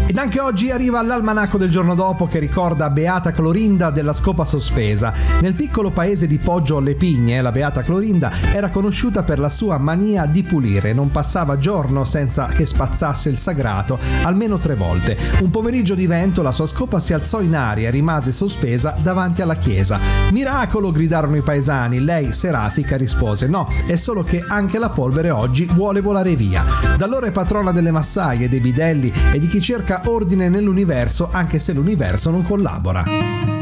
Ed anche oggi arriva l'almanacco del giorno dopo che ricorda Beata Clorinda della Scopa Sospesa. Nel piccolo paese di Poggio alle Pigne, la Beata Clorinda era conosciuta per la sua mania di pulire. Non passava giorno senza che spazzasse il sagrato almeno 3 volte. Un pomeriggio di vento la sua scopa si alzò in aria e rimase sospesa davanti alla chiesa. Miracolo, gridarono i paesani. Lei, serafica, rispose: no, è solo che anche la polvere oggi vuole volare via. Da allora è patrona delle massaie, dei bidelli e di chi cerca ordine nell'universo, anche se l'universo non collabora.